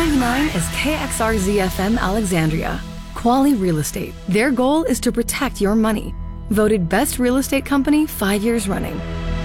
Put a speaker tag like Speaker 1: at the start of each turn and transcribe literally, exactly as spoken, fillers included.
Speaker 1: ninety-nine is K X R Z F M Alexandria. Quali Real Estate. Their goal is to protect your money. Voted best real estate company five years running.